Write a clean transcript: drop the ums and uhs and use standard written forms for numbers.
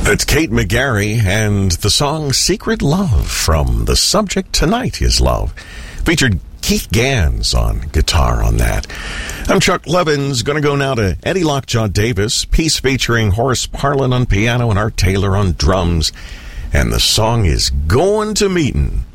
It's Kate McGarry and the song Secret Love from The Subject Tonight Is Love. Featured Keith Gans on guitar on that. I'm Chuck Levins. Going to go now to Eddie Lockjaw Davis, piece featuring Horace Parlin on piano and Art Taylor on drums. And the song is Going to Meetin'.